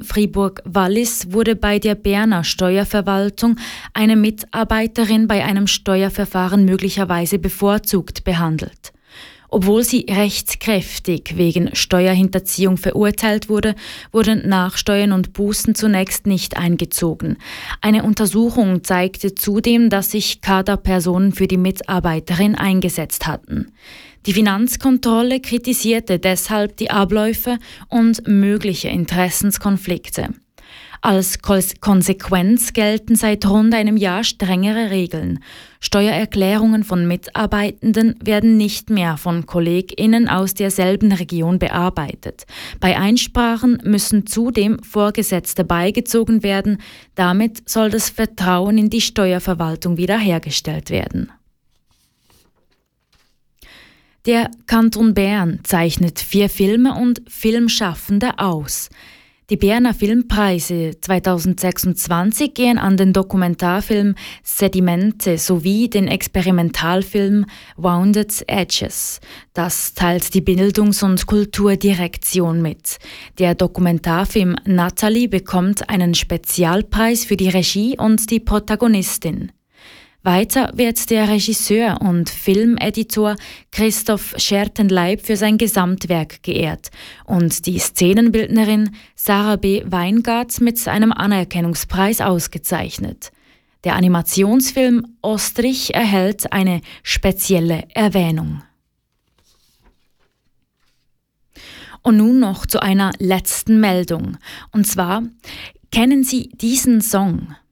Fribourg-Wallis wurde bei der Berner Steuerverwaltung eine Mitarbeiterin bei einem Steuerverfahren möglicherweise bevorzugt behandelt. Obwohl sie rechtskräftig wegen Steuerhinterziehung verurteilt wurde, wurden Nachsteuern und Bußen zunächst nicht eingezogen. Eine Untersuchung zeigte zudem, dass sich Kaderpersonen für die Mitarbeiterin eingesetzt hatten. Die Finanzkontrolle kritisierte deshalb die Abläufe und mögliche Interessenskonflikte. Als Konsequenz gelten seit rund einem Jahr strengere Regeln. Steuererklärungen von Mitarbeitenden werden nicht mehr von KollegInnen aus derselben Region bearbeitet. Bei Einsprachen müssen zudem Vorgesetzte beigezogen werden. Damit soll das Vertrauen in die Steuerverwaltung wiederhergestellt werden. Der Kanton Bern zeichnet 4 Filme und Filmschaffende aus. Die Berner Filmpreise 2026 gehen an den Dokumentarfilm Sedimente sowie den Experimentalfilm Wounded Edges. Das teilt die Bildungs- und Kulturdirektion mit. Der Dokumentarfilm Natalie bekommt einen Spezialpreis für die Regie und die Protagonistin. Weiter wird der Regisseur und Filmeditor Christoph Schertenleib für sein Gesamtwerk geehrt und die Szenenbildnerin Sarah B. Weingart mit einem Anerkennungspreis ausgezeichnet. Der Animationsfilm Ostrich erhält eine spezielle Erwähnung. Und nun noch zu einer letzten Meldung. Und zwar, kennen Sie diesen Song?